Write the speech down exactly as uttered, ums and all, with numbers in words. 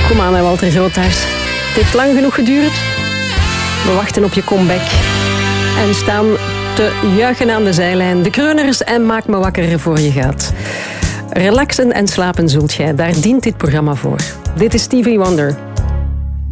Kom aan, Walter Groothuis. Het heeft lang genoeg geduurd. We wachten op je comeback. En staan te juichen aan de zijlijn. De Kreuners en Maak me wakker voor je gaat. Relaxen en slapen zult jij. Daar dient dit programma voor. Dit is Stevie Wonder.